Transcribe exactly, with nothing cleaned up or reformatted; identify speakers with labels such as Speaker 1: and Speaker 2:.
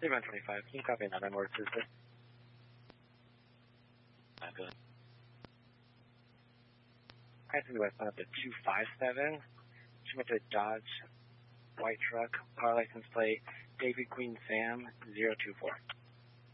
Speaker 1: zero one twenty-five, can you copy another more Tuesday? Not good. I think West up to two five seven. She went to Dodge white truck, car license plate, David Queen Sam, zero two four.